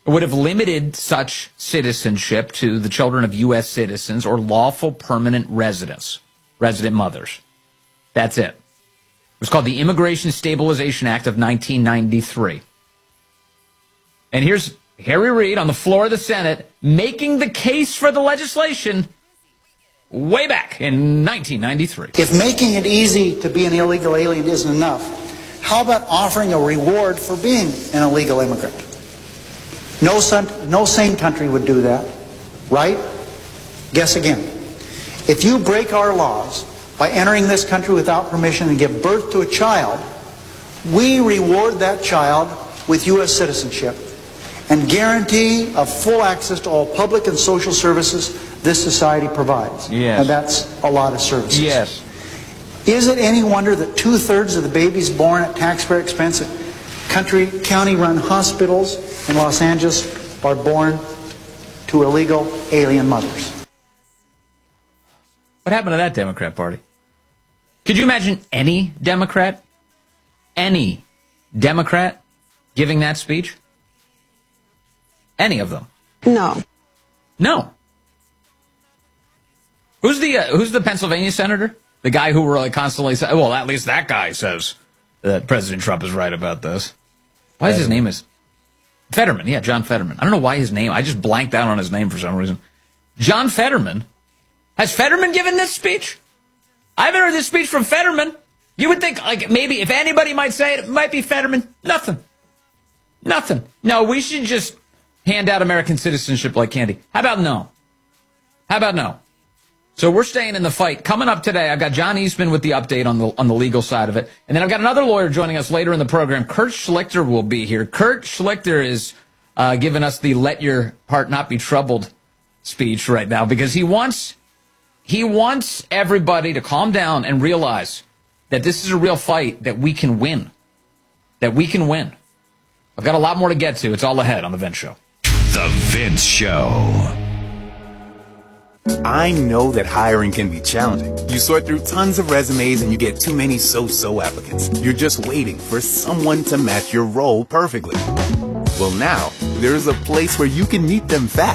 would have limited such citizenship to the children of U.S. citizens or lawful permanent resident mothers. That's it. It was called the Immigration Stabilization Act of 1993. And here's Harry Reid on the floor of the Senate making the case for the legislation way back in 1993. If making it easy to be an illegal alien isn't enough, how about offering a reward for being an illegal immigrant? No sane country would do that, right? Guess again. If you break our laws by entering this country without permission and give birth to a child, we reward that child with U.S. citizenship and guarantee of full access to all public and social services this society provides. Yes. And that's a lot of services. Yes. Is it any wonder that 2/3 of the babies born at taxpayer expense at county-run hospitals in Los Angeles are born to illegal alien mothers? What happened to that Democrat Party? Could you imagine any Democrat giving that speech? Any of them? No. No. Who's the Pennsylvania senator? The guy who were like constantly saying, well, at least that guy says that President Trump is right about this. Why is his name Fetterman? Yeah, John Fetterman. I don't know why his name, I just blanked out on his name for some reason. John Fetterman. Has Fetterman given this speech? I haven't heard this speech from Fetterman. You would think, like, maybe if anybody might say it, it might be Fetterman. Nothing. No, we should just hand out American citizenship like candy. How about no? So we're staying in the fight. Coming up today, I've got John Eastman with the update on the legal side of it. And then I've got another lawyer joining us later in the program. Kurt Schlichter will be here. Kurt Schlichter is giving us the let your heart not be troubled speech right now because he wants everybody to calm down and realize that this is a real fight that we can win. I've got a lot more to get to. It's all ahead on The Vince Show. The Vince Show. I know that hiring can be challenging. You sort through tons of resumes and you get too many so-so applicants. You're just waiting for someone to match your role perfectly. Well, now, there's a place where you can meet them fast.